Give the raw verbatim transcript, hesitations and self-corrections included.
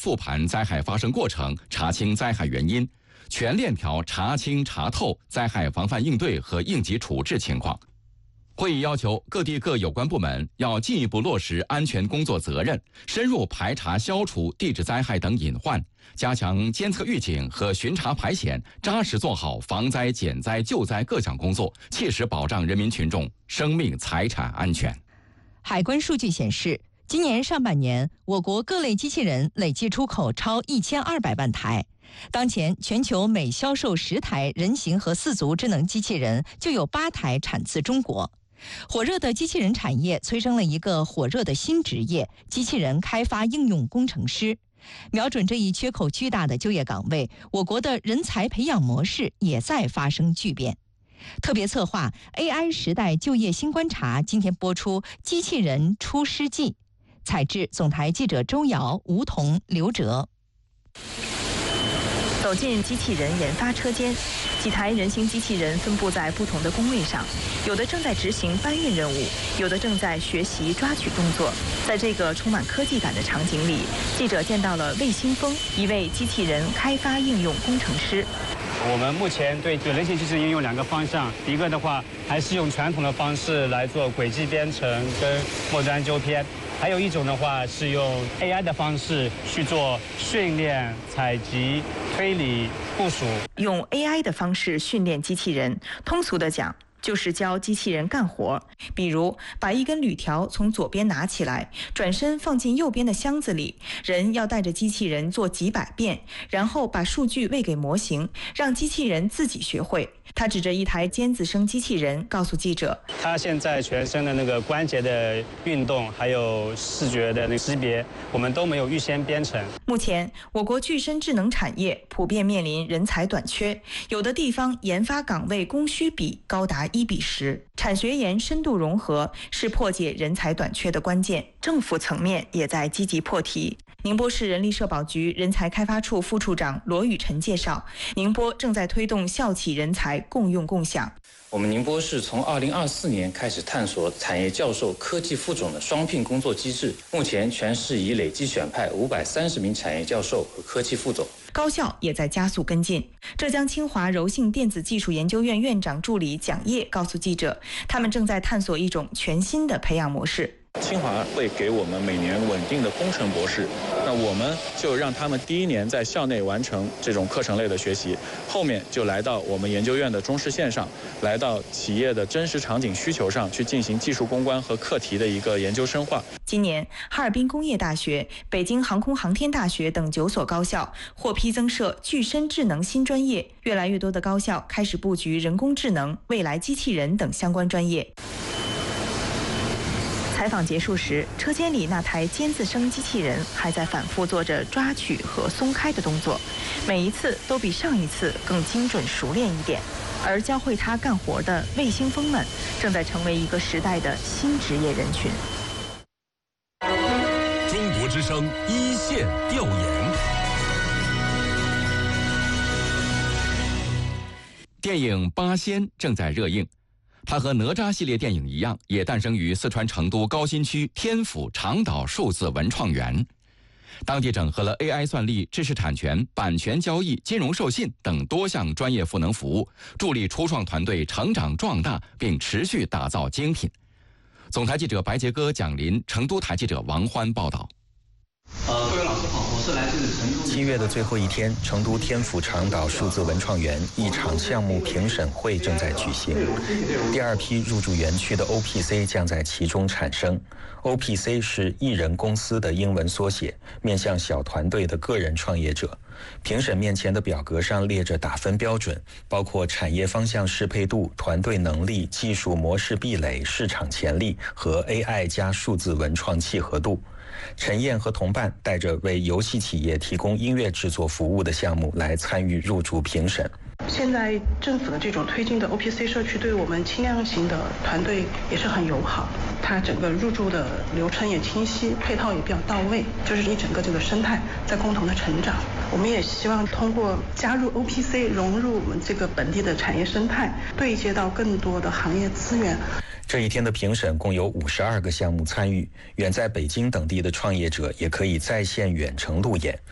复盘灾害发生过程，查清灾害原因，全链条查清查透灾害防范应对和应急处置情况。会议要求各地各有关部门要进一步落实安全工作责任，深入排查消除地质灾害等隐患，加强监测预警和巡查排险，扎实做好防灾减灾救灾各项工作，切实保障人民群众生命财产安全。 海关数据显示，今年上半年，我国各类机器人累计出口超一千二百万台。当前，全球每销售十台人形和四足智能机器人，就有八台产自中国。火热的机器人产业催生了一个火热的新职业——机器人开发应用工程师。瞄准这一缺口巨大的就业岗位，我国的人才培养模式也在发生巨变。特别策划 A I 时代就业新观察今天播出《机器人出师记》，采制总台记者周瑶、吴彤、刘哲。 走进机器人研发车间，几台人形机器人分布在不同的工位上，有的正在执行搬运任务，有的正在学习抓取动作。在这个充满科技感的场景里，记者见到了魏新峰，一位机器人开发应用工程师。 我们目前对人形机器人应用两个方向，一个的话还是用传统的方式来做轨迹编程跟末端纠偏，还有一种的话是用 A I 的方式去做训练、采集、推理、部署。 用 A I 的方式训练机器人，通俗的讲，就是教机器人干活，比如把一根铝条从左边拿起来，转身放进右边的箱子里，人要带着机器人做几百遍，然后把数据喂给模型，让机器人自己学会。他指着一台尖子生机器人告诉记者， 他现在全身的那个关节的运动还有视觉的那个识别，我们都没有预先编程。 目前我国具身智能产业普遍面临人才短缺，有的地方研发岗位供需比高达一比十，产学研深度融合是破解人才短缺的关键，政府层面也在积极破题。宁波市人力社保局人才开发处副处长罗雨辰介绍，宁波正在推动校企人才共用共享。 我们宁波市从二零二四年开始探索产业教授、科技副总的双聘工作机制，目前全市已累计选派五百三十名产业教授和科技副总。 高校也在加速跟进。浙江清华柔性电子技术研究院院长助理蒋烨告诉记者，他们正在探索一种全新的培养模式。 清华会给我们每年稳定的工程博士，那我们就让他们第一年在校内完成这种课程类的学习，后面就来到我们研究院的中试线上，来到企业的真实场景需求上去进行技术攻关和课题的一个研究深化。 今年，哈尔滨工业大学、北京航空航天大学等九所高校获批增设具身智能新专业，越来越多的高校开始布局人工智能、未来机器人等相关专业。采访结束时，车间里那台尖子生机器人还在反复做着抓取和松开的动作，每一次都比上一次更精准熟练一点。而教会他干活的卫星蜂们，正在成为一个时代的新职业人群。 中国之声一线调研。 电影《八仙》正在热映。它和哪吒系列电影一样，也诞生于四川成都高新区天府长岛数字文创园。当地整合了 A I 算力、知识产权、版权交易、金融授信等多项专业赋能服务，助力初创团队成长壮大，并持续打造精品。总台记者白杰哥、蒋林，成都台记者王欢报道。 呃，各位老师好，我是来自成都。 七月的最后一天，成都天府长岛数字文创园一场项目评审会正在举行。第二批入驻园区的 O P C 将在其中产生。O P C 是艺人公司的英文缩写，面向小团队的个人创业者。评审面前的表格上列着打分标准，包括产业方向适配度、团队能力、技术模式壁垒、市场潜力和 A I 加数字文创契合度。陈燕和同伴带着为游戏企业提供音乐制作服务的项目来参与入驻评审。 现在政府的这种推进的 O P C 社区对我们轻量型的团队也是很友好，它整个入驻的流程也清晰，配套也比较到位，就是一整个这个生态在共同的成长。我们也希望通过加入 O P C， 融入我们这个本地的产业生态，对接到更多的行业资源。 这一天的评审共有五十二个项目参与，远在北京等地的创业者也可以在线远程路演，